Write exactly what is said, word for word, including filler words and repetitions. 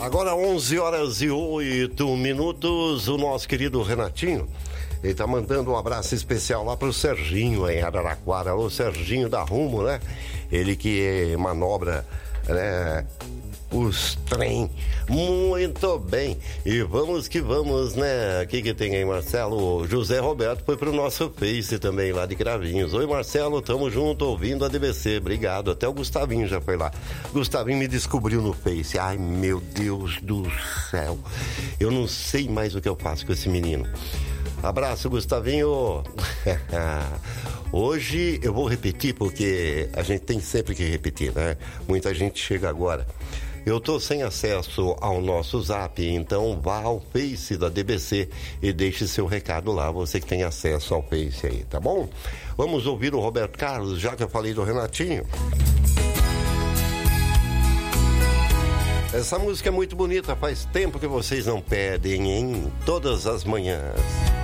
Agora onze horas e oito minutos, o nosso querido Renatinho, ele tá mandando um abraço especial lá pro Serginho em Araraquara. Alô, Serginho da Rumo, né? Ele que manobra, né, os trem. Muito bem. E vamos que vamos, né? O que que tem aí, Marcelo? José Roberto foi pro nosso Face também, lá de Cravinhos. Oi, Marcelo, tamo junto, ouvindo a D B C. Obrigado. Até o Gustavinho já foi lá. Gustavinho me descobriu no Face. Ai, meu Deus do céu. Eu não sei mais o que eu faço com esse menino. Abraço, Gustavinho. Hoje eu vou repetir, porque a gente tem sempre que repetir, né? Muita gente chega agora. Eu tô sem acesso ao nosso Zap, então vá ao Face da D B C e deixe seu recado lá, você que tem acesso ao Face aí, tá bom? Vamos ouvir o Roberto Carlos, já que eu falei do Renatinho. Essa música é muito bonita, faz tempo que vocês não pedem, hein? Todas as manhãs.